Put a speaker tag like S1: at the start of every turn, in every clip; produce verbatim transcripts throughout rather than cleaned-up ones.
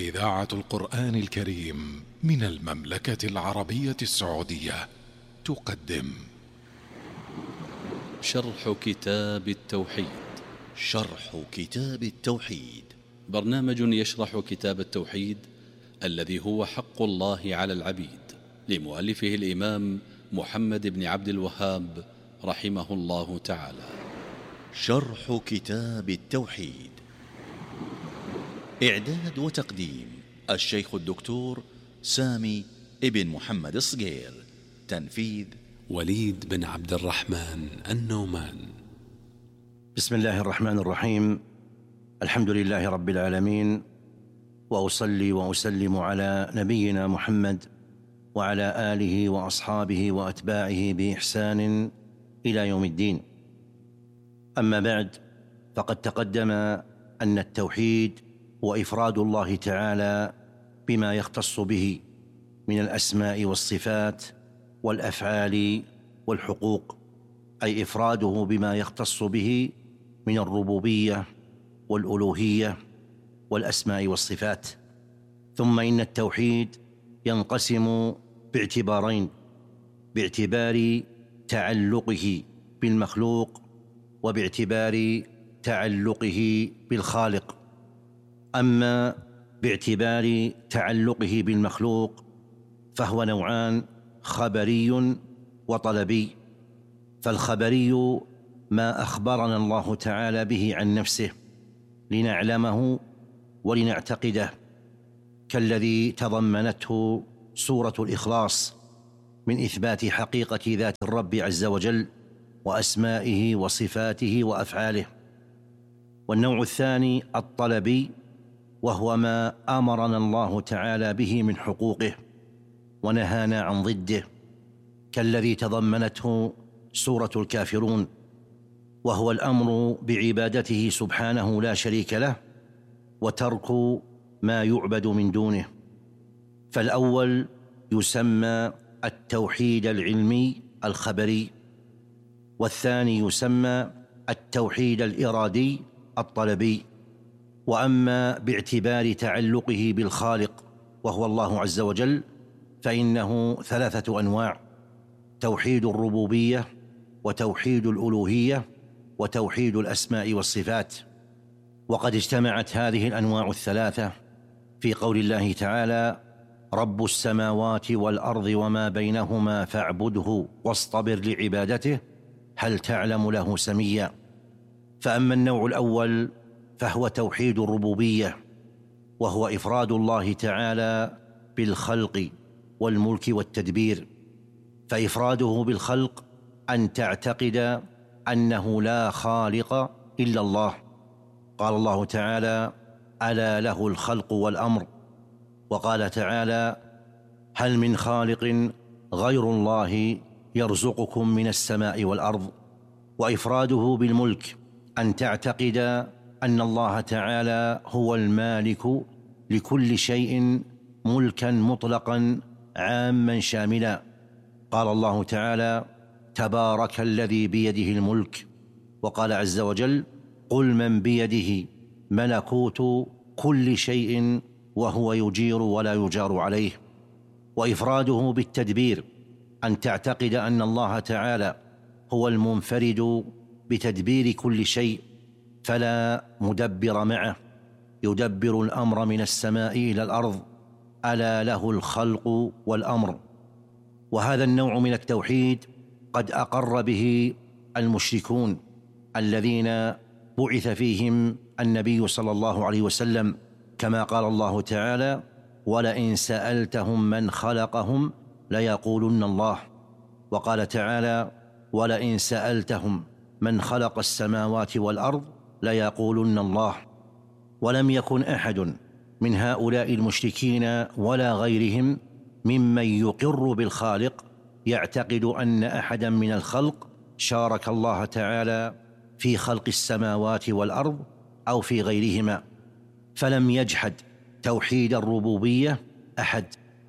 S1: إذاعة القرآن الكريم من المملكة العربية السعودية تقدم
S2: شرح كتاب التوحيد.
S3: شرح كتاب التوحيد
S2: برنامج يشرح كتاب التوحيد الذي هو حق الله على العبيد، لمؤلفه الإمام محمد بن عبد الوهاب رحمه الله تعالى.
S3: شرح كتاب التوحيد، إعداد وتقديم الشيخ الدكتور سامي ابن محمد الصقير، تنفيذ
S2: وليد بن عبد الرحمن النومان.
S4: بسم الله الرحمن الرحيم. الحمد لله رب العالمين، وأصلي وأسلم على نبينا محمد وعلى آله وأصحابه وأتباعه بإحسان إلى يوم الدين. أما بعد، فقد تقدم أن التوحيد هو إفراد الله تعالى بما يختص به من الأسماء والصفات والأفعال والحقوق، أي إفراده بما يختص به من الربوبية والألوهية والأسماء والصفات. ثم إن التوحيد ينقسم باعتبارين: باعتبار تعلقه بالمخلوق، وباعتبار تعلقه بالخالق. أما باعتبار تعلقه بالمخلوق فهو نوعان: خبري وطلبي. فالخبري ما أخبرنا الله تعالى به عن نفسه لنعلمه ولنعتقده، كالذي تضمنته سورة الإخلاص من إثبات حقيقة ذات الرب عز وجل وأسمائه وصفاته وأفعاله. والنوع الثاني الطلبي، وهو ما أمرنا الله تعالى به من حقوقه ونهانا عن ضده، كالذي تضمنته سورة الكافرون، وهو الأمر بعبادته سبحانه لا شريك له، وترك ما يعبد من دونه. فالأول يسمى التوحيد العلمي الخبري، والثاني يسمى التوحيد الإرادي الطلبي. وأما باعتبار تعلقه بالخالق وهو الله عز وجل فإنه ثلاثة أنواع: توحيد الربوبية، وتوحيد الألوهية، وتوحيد الأسماء والصفات. وقد اجتمعت هذه الأنواع الثلاثة في قول الله تعالى: رب السماوات والأرض وما بينهما فاعبده واصطبر لعبادته هل تعلم له سميا. فأما النوع الأول فهو توحيد الربوبية، وهو إفراد الله تعالى بالخلق والملك والتدبير. فإفراده بالخلق أن تعتقد أنه لا خالق إلا الله. قال الله تعالى: ألا له الخلق والأمر. وقال تعالى: هل من خالق غير الله يرزقكم من السماء والأرض. وإفراده بالملك أن تعتقد أن الله تعالى هو المالك لكل شيء ملكا مطلقا عاما شاملا. قال الله تعالى: تبارك الذي بيده الملك. وقال عز وجل: قل من بيده ملكوت كل شيء وهو يجير ولا يجار عليه. وإفراده بالتدبير أن تعتقد أن الله تعالى هو المنفرد بتدبير كل شيء، فلا مدبر معه، يدبر الأمر من السماء إلى الأرض، ألا له الخلق والأمر. وهذا النوع من التوحيد قد أقر به المشركون الذين بعث فيهم النبي صلى الله عليه وسلم، كما قال الله تعالى: ولئن سألتهم من خلقهم ليقولن الله. وقال تعالى: ولئن سألتهم من خلق السماوات والأرض ليقولن الله. ولم يكن أحد من هؤلاء المشركين ولا غيرهم ممن يقر بالخالق يعتقد أن أحدا من الخلق شارك الله تعالى في خلق السماوات والأرض أو في غيرهما، فلم يجحد توحيد الربوبية أحد.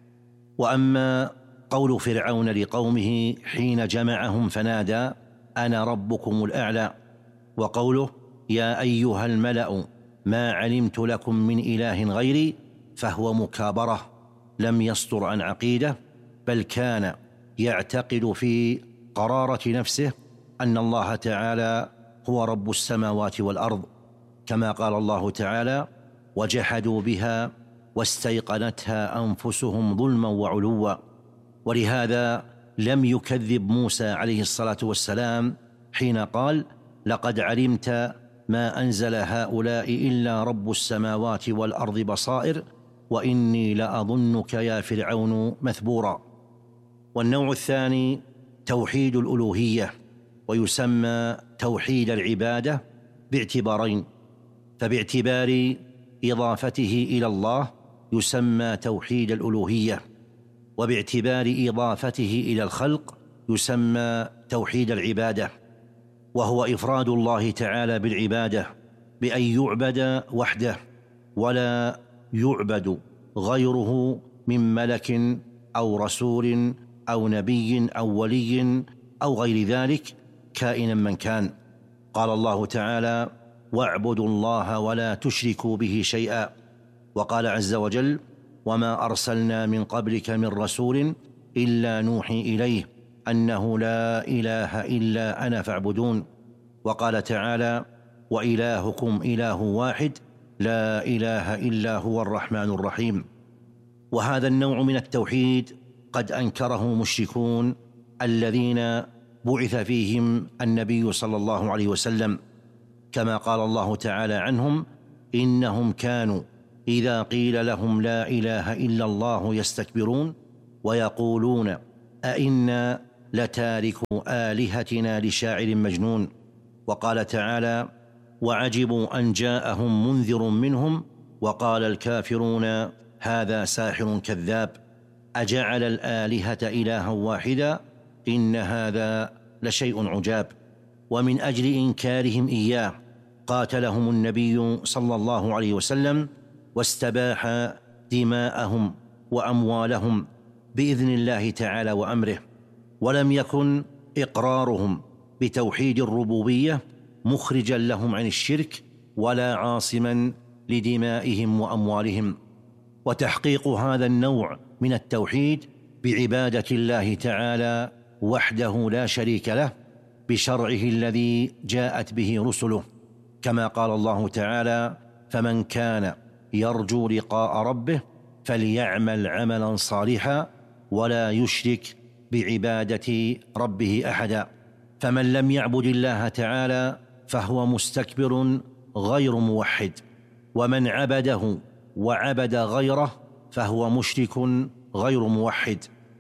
S4: وأما قول فرعون لقومه حين جمعهم فنادى: أنا ربكم الأعلى، وقوله: يا أيها الملأ ما علمت لكم من إله غيري، فهو مكابرة، لم يصدر عن عقيدة، بل كان يعتقد في قرارة نفسه أن الله تعالى هو رب السماوات والأرض، كما قال الله تعالى: وجحدوا بها واستيقنتها أنفسهم ظلما وعلوا. ولهذا لم يكذب موسى عليه الصلاة والسلام حين قال: لقد علمت ما أنزل هؤلاء إلا رب السماوات والأرض بصائر وإني لأظنك يا فرعون مثبورا. والنوع الثاني توحيد الألوهية، ويسمى توحيد العبادة باعتبارين: فباعتبار إضافته إلى الله يسمى توحيد الألوهية، وباعتبار إضافته إلى الخلق يسمى توحيد العبادة، وهو إفراد الله تعالى بالعبادة بأن يعبد وحده ولا يعبد غيره من ملك أو رسول أو نبي أو ولي أو غير ذلك كائنا من كان. قال الله تعالى: واعبدوا الله ولا تشركوا به شيئا. وقال عز وجل: وما أرسلنا من قبلك من رسول إلا نوحي إليه أنه لا إله إلا أنا فاعبدون. وقال تعالى: وإلهكم إله واحد لا إله إلا هو الرحمن الرحيم. وهذا النوع من التوحيد قد أنكره مشركون الذين بعث فيهم النبي صلى الله عليه وسلم، كما قال الله تعالى عنهم: إنهم كانوا إذا قيل لهم لا إله إلا الله يستكبرون ويقولون أئنا لتاركوا آلهتنا لشاعر مجنون. وقال تعالى: وعجبوا أن جاءهم منذر منهم وقال الكافرون هذا ساحر كذاب أجعل الآلهة إلها واحدا إن هذا لشيء عجاب. ومن أجل إنكارهم إياه قاتلهم النبي صلى الله عليه وسلم واستباح دماءهم وأموالهم بإذن الله تعالى وأمره. ولم يكن إقرارهم بتوحيد الربوبية مخرجا لهم عن الشرك ولا عاصما لدمائهم وأموالهم. وتحقيق هذا النوع من التوحيد بعبادة الله تعالى وحده لا شريك له بشرعه الذي جاءت به رسله، كما قال الله تعالى: فمن كان يرجو لقاء ربه فليعمل عملا صالحا ولا يشرك بعبادة ربه أحدا. فمن لم يعبد الله تعالى فهو مستكبر غير موحد، ومن عبده وعبد غيره فهو مشرك غير موحد،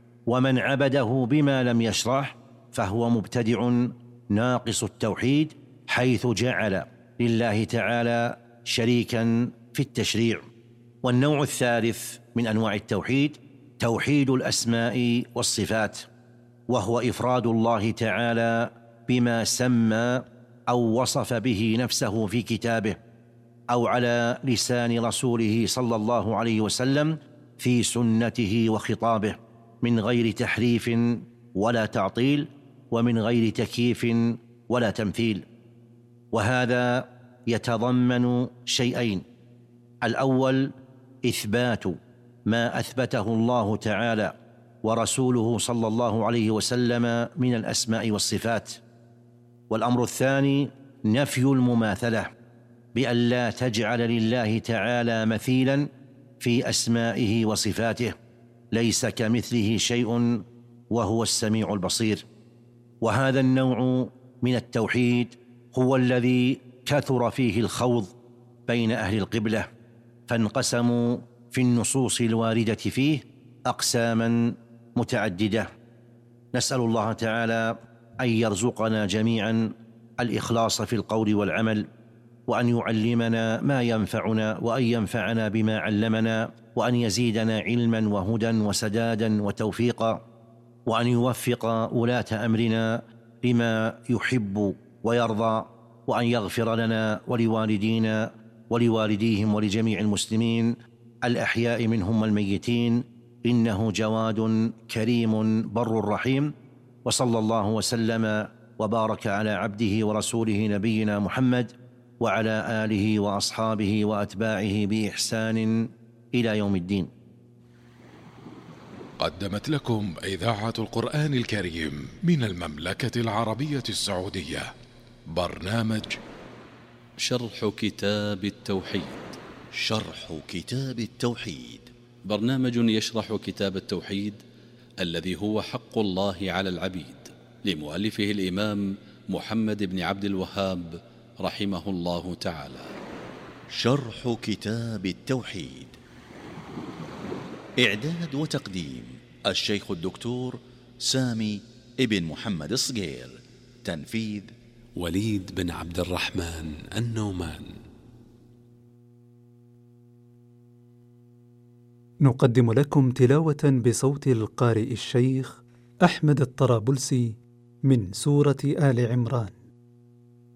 S4: ومن عبده بما لم يشرع فهو مبتدع ناقص التوحيد، حيث جعل لله تعالى شريكا في التشريع. والنوع الثالث من أنواع التوحيد توحيد الأسماء والصفات، وهو إفراد الله تعالى بما سمى أو وصف به نفسه في كتابه أو على لسان رسوله صلى الله عليه وسلم في سنته وخطابه، من غير تحريف ولا تعطيل، ومن غير تكييف ولا تمثيل. وهذا يتضمن شيئين: الأول إثبات ما أثبته الله تعالى ورسوله صلى الله عليه وسلم من الأسماء والصفات، والأمر الثاني نفي المماثلة بأن لا تجعل لله تعالى مثيلا في أسمائه وصفاته، ليس كمثله شيء وهو السميع البصير. وهذا النوع من التوحيد هو الذي كثر فيه الخوض بين أهل القبلة، فانقسموا في النصوص الواردة فيه أقساما متعددة. نسأل الله تعالى أن يرزقنا جميعا الإخلاص في القول والعمل، وأن يعلمنا ما ينفعنا، وأن ينفعنا بما علمنا، وأن يزيدنا علما وهدى وسدادا وتوفيقا، وأن يوفق ولاة أمرنا لما يحب ويرضى، وأن يغفر لنا ولوالدينا ولوالديهم ولجميع المسلمين الأحياء منهم والميتين، إنه جواد كريم بر رحيم. وصلى الله وسلم وبارك على عبده ورسوله نبينا محمد وعلى آله وأصحابه وأتباعه بإحسان إلى يوم الدين.
S1: قدمت لكم إذاعة القرآن الكريم من المملكة العربية السعودية برنامج
S2: شرح كتاب التوحيد.
S3: شرح كتاب التوحيد
S2: برنامج يشرح كتاب التوحيد الذي هو حق الله على العبيد، لمؤلفه الإمام محمد بن عبد الوهاب رحمه الله تعالى.
S3: شرح كتاب التوحيد. إعداد وتقديم الشيخ الدكتور سامي ابن محمد الصقير. تنفيذ
S5: وليد بن عبد الرحمن النومان.
S6: نقدم لكم تلاوة بصوت القارئ الشيخ أحمد الطرابلسي من سورة آل عمران.